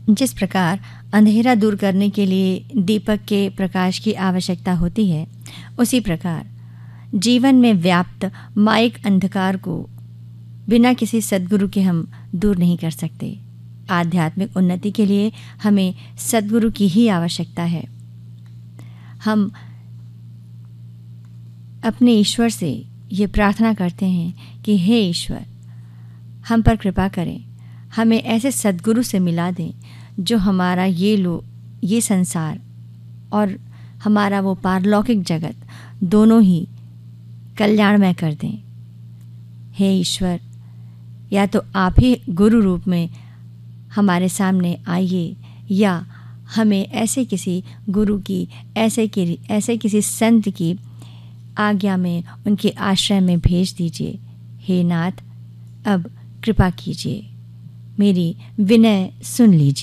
जिस प्रकार अंधेरा दूर करने के लिए दीपक के प्रकाश की आवश्यकता होती है, उसी प्रकार जीवन में व्याप्त माइक अंधकार को बिना किसी सद्गुरु के हम दूर नहीं कर सकते। आध्यात्मिक उन्नति के लिए हमें सद्गुरु की ही आवश्यकता है। हम अपने ईश्वर से ये प्रार्थना करते हैं कि हे ईश्वर, हम पर कृपा करें, हमें ऐसे सद्गुरु से मिला दें जो हमारा ये संसार और हमारा वो पारलौकिक जगत दोनों ही कल्याणमय कर दें। हे ईश्वर, या तो आप ही गुरु रूप में हमारे सामने आइए, या हमें ऐसे किसी गुरु की, ऐसे किसी संत की आज्ञा में, उनके आश्रय में भेज दीजिए। हे नाथ, अब कृपा कीजिए, मेरी विनय सुन लीजिए।